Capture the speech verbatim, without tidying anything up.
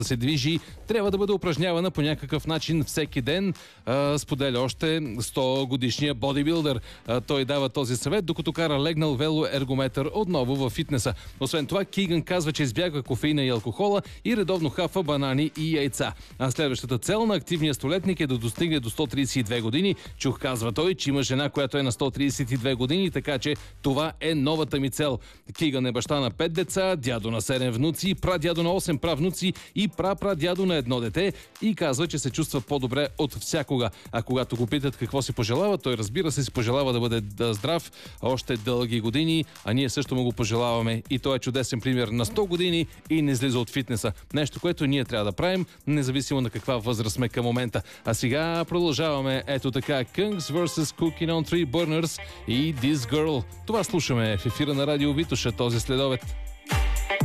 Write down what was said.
да се движи, трябва да бъде упражнявана по някакъв начин всеки ден, а, споделя още сто годишния бодибилдър. А, той дава този съвет, докато кара легнал велоергометър отново във фитнеса. Освен това, Кигън казва, че избягва кофеина и алкохола и редовно хафа банани и яйца. А следващата цел на активния столетник е да достигне до сто тридесет и две години. Чух, казва той, че има жена, която е на сто тридесет и две години, така че това е новата ми цел. Кигън е баща на пет деца, дядо на седем внуци, прадядо на осем правнуци и прапрадядо на едно дете и казва, че се чувства по-добре от всякога. А когато го питат какво си пожелава, той разбира се си пожелава да бъде здрав още дълги години, а ние също му го пожелаваме. И той е чудесен пример на сто години и не излиза от фитнеса. Нещо, което ние трябва да правим, независимо на каква възраст сме към момента. А сега продължаваме ето така Kungs versus. Cooking on Three Burners и This Girl. Това слушаме в ефира на Радио Витоша този следобед.